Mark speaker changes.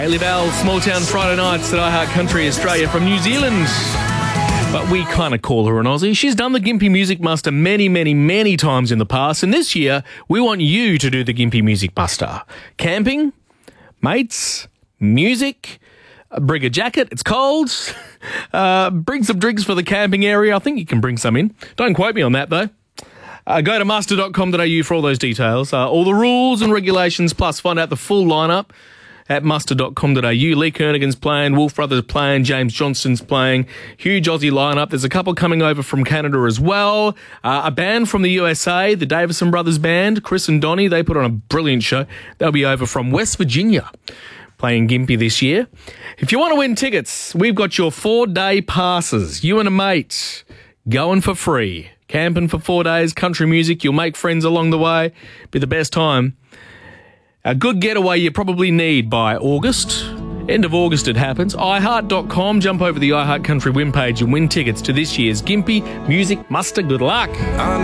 Speaker 1: Hayley Bell, Small Town Friday Nights at iHeart Country Australia from New Zealand. But we kind of call her an Aussie. She's done the Gympie Music Muster many, many, many times in the past. And this year, we want you to do the Gympie Music Muster. Camping, mates, music, bring a jacket, it's cold. Bring some drinks for the camping area. I think you can bring some in. Don't quote me on that, though. Go to muster.com.au for all those details. All the rules and regulations, plus find out the full lineup at muster.com.au. Lee Kernaghan's playing, Wolf Brothers playing, James Johnston's playing. Huge Aussie lineup. There's a couple coming over from Canada as well. A band from the USA, the Davison Brothers Band, Chris and Donnie, they put on a brilliant show. They'll be over from West Virginia playing Gympie this year. If you want to win tickets, we've got your 4-day passes. You and a mate going for free. Camping for 4 days, country music, you'll make friends along the way. Be the best time. A good getaway you probably need by August. End of August it happens. iHeart.com, jump over the iHeart Country win page and win tickets to this year's Gympie Music Muster. Good luck.